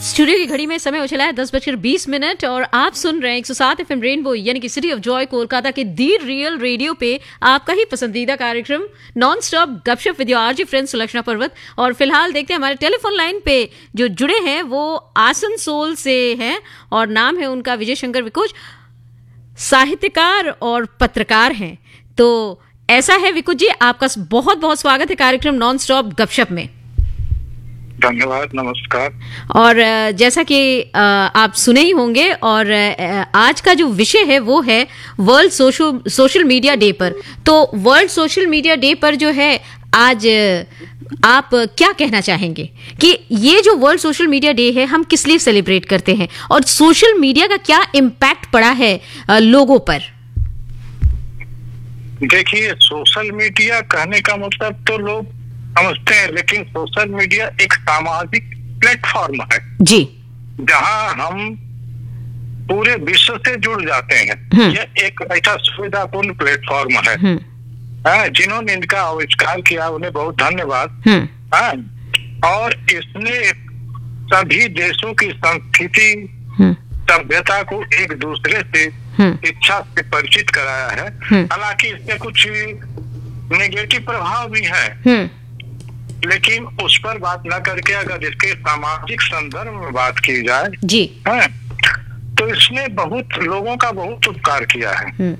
Studio की घड़ी में समय उछला है 10:20 और आप सुन रहे हैं 107 FM रेनबो यानी कि सिटी ऑफ जॉय कोलकाता के दी रियल रेडियो पे आपका ही पसंदीदा कार्यक्रम नॉन स्टॉप गपशप with your RG friend Sulakshana पर्वत। और फिलहाल देखते हैं हमारे टेलीफोन लाइन पे जो जुड़े हैं वो आसनसोल से हैं और नाम है उनका विजय शंकर विकुज, साहित्यकार और पत्रकार हैं। तो ऐसा है विकुज जी, आपका बहुत बहुत स्वागत है कार्यक्रम नॉन स्टॉप गपशप में। धन्यवाद, नमस्कार। और जैसा कि आप सुने ही होंगे और आज का जो विषय है वो है वर्ल्ड सोशल मीडिया डे पर। तो वर्ल्ड सोशल मीडिया डे पर जो है आज आप क्या कहना चाहेंगे कि ये जो वर्ल्ड सोशल मीडिया डे है हम किस लिए सेलिब्रेट करते हैं और सोशल मीडिया का क्या इम्पैक्ट पड़ा है लोगों पर? देखिए, सोशल मीडिया कहने का मतलब तो लोग समझते हैं, लेकिन सोशल मीडिया एक सामाजिक प्लेटफॉर्म है जी, जहां हम पूरे विश्व से जुड़ जाते हैं। यह एक ऐसा सुविधापूर्ण प्लेटफॉर्म है। जिन्होंने इनका आविष्कार किया उन्हें बहुत धन्यवाद। और इसने सभी देशों की संस्कृति सभ्यता को एक दूसरे से इच्छा से परिचित कराया है। हालांकि इसमें कुछ नेगेटिव प्रभाव भी है, लेकिन उस पर बात न करके अगर इसके सामाजिक संदर्भ में बात की जाए जी, तो इसने बहुत लोगों का बहुत उपकार किया है।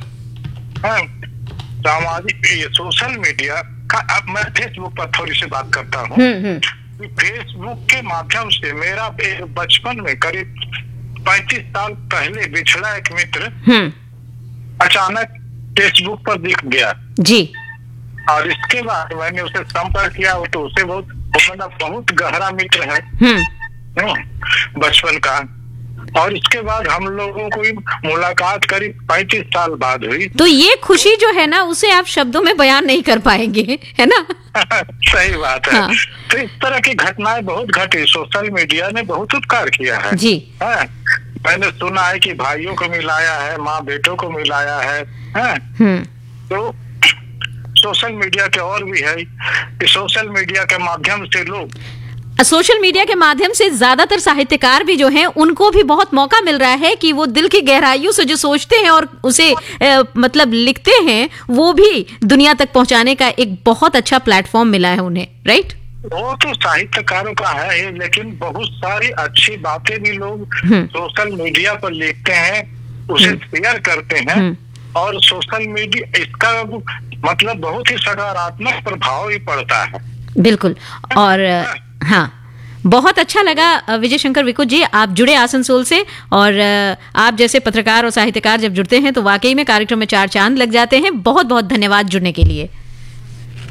सामाजिक ये सोशल मीडिया का, अब मैं फेसबुक पर थोड़ी सी बात करता हूँ। फेसबुक के माध्यम से मेरा बचपन में करीब 35 साल पहले बिछड़ा एक मित्र अचानक फेसबुक पर दिख गया जी, और इसके बाद मैंने उसे संपर्क किया तो उसे बहुत गहरा मित्र है बचपन का। और इसके बाद हम लोगों को मुलाकात करीब 35 साल बाद हुई। तो ये खुशी जो है ना उसे आप शब्दों में बयान नहीं कर पाएंगे, है ना? सही बात है। तो इस तरह की घटनाएं बहुत घटी। सोशल मीडिया ने बहुत उपकार किया है जी। मैंने सुना है कि भाइयों को मिलाया है, माँ बेटों को मिलाया है। तो सोशल मीडिया के और भी है कि सोशल मीडिया के माध्यम से लोग, सोशल मीडिया के माध्यम से ज्यादातर साहित्यकार भी जो हैं उनको भी बहुत मौका मिल रहा है कि वो दिल की गहराइयों से जो सोचते हैं और उसे मतलब लिखते हैं वो भी दुनिया तक पहुंचाने का एक बहुत अच्छा प्लेटफॉर्म मिला है उन्हें, राइट? वो तो साहित्यकारों का है, लेकिन बहुत सारी अच्छी बातें भी लोग सोशल मीडिया पर लिखते हैं, उसे शेयर करते हैं। और सोशल मीडिया इसका मतलब बहुत ही सकारात्मक प्रभाव ही पड़ता है। बिल्कुल। और हाँ, बहुत अच्छा लगा विजय शंकर विकुज जी, आप जुड़े आसनसोल से। और आप जैसे पत्रकार और साहित्यकार जब जुड़ते हैं तो वाकई में कार्यक्रम में चार चांद लग जाते हैं। बहुत बहुत धन्यवाद जुड़ने के लिए।